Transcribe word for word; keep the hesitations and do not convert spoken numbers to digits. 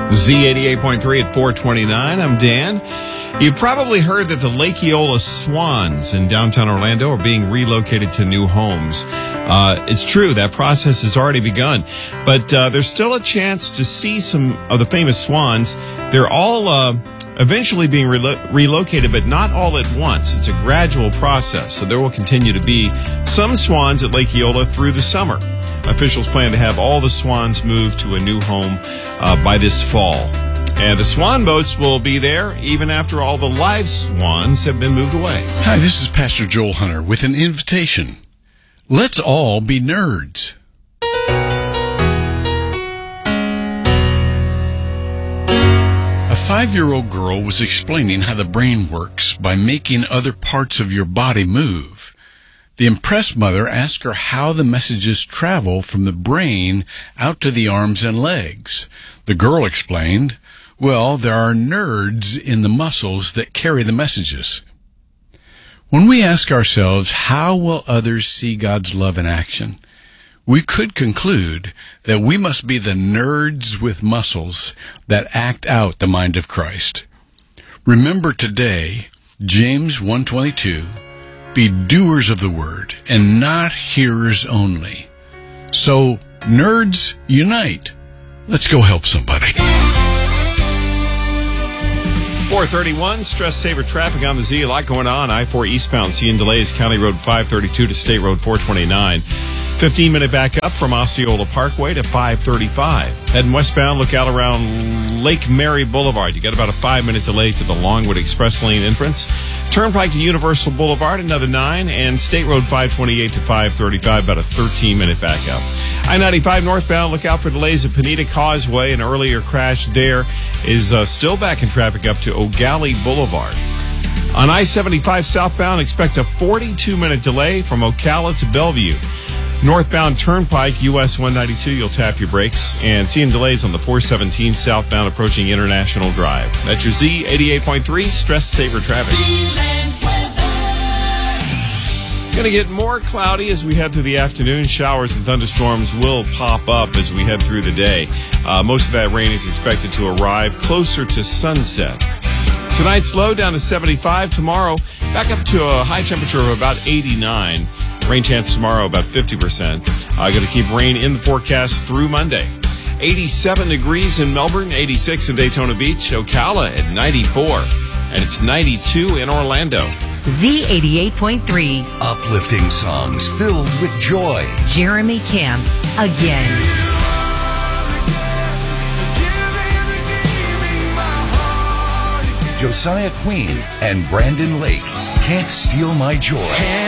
Z eighty-eight point three at four twenty-nine. I'm Dan. You've probably heard that the Lake Eola Swans in downtown Orlando are being relocated to new homes. Uh, it's true, that process has already begun. But uh, there's still a chance to see some of the famous swans. They're all uh, eventually being relo- relocated, but not all at once. It's a gradual process. So there will continue to be some swans at Lake Eola through the summer. Officials plan to have all the swans moved to a new home uh, by this fall. And the swan boats will be there even after all the live swans have been moved away. Hi, this is Pastor Joel Hunter with an invitation. Let's all be nerds. A five-year-old girl was explaining how the brain works by making other parts of your body move. The impressed mother asked her how the messages travel from the brain out to the arms and legs. The girl explained, well, there are nerds in the muscles that carry the messages. When we ask ourselves, how will others see God's love in action? We could conclude that we must be the nerds with muscles that act out the mind of Christ. Remember today, James one twenty-two, be doers of the word and not hearers only. So, nerds, unite. Let's go help somebody. four thirty-one, stress saver traffic on the Z. A lot going on. I four eastbound, seeing delays. County Road five thirty-two to State Road four twenty-nine. fifteen minute backup from Osceola Parkway to five thirty-five. Heading westbound, look out around Lake Mary Boulevard. You got about a five minute delay to the Longwood Express Lane entrance. Turnpike to Universal Boulevard, another nine. And State Road five twenty-eight to five thirty-five, about a thirteen minute backup. I ninety-five northbound, look out for delays at Pineda Causeway. An earlier crash there is uh, still back in traffic up to O'Galley Boulevard. On I seventy-five southbound, expect a forty-two minute delay from Ocala to Bellevue. Northbound Turnpike, U S one ninety-two, you'll tap your brakes. And seeing delays on the four seventeen southbound approaching International Drive. That's your Z eighty-eight point three stress saver traffic. Going to get more cloudy as we head through the afternoon. Showers and thunderstorms will pop up as we head through the day. Uh, most of that rain is expected to arrive closer to sunset. Tonight's low down to seventy-five. Tomorrow, back up to a high temperature of about eighty-nine. Rain chance tomorrow about fifty percent. Uh, going to keep rain in the forecast through Monday. eighty-seven degrees in Melbourne, eighty-six in Daytona Beach, Ocala at ninety-four, and it's ninety-two in Orlando. Z eighty-eight point three. Uplifting songs filled with joy. Jeremy Camp, again. Josiah Queen and Brandon Lake, Can't Steal My Joy.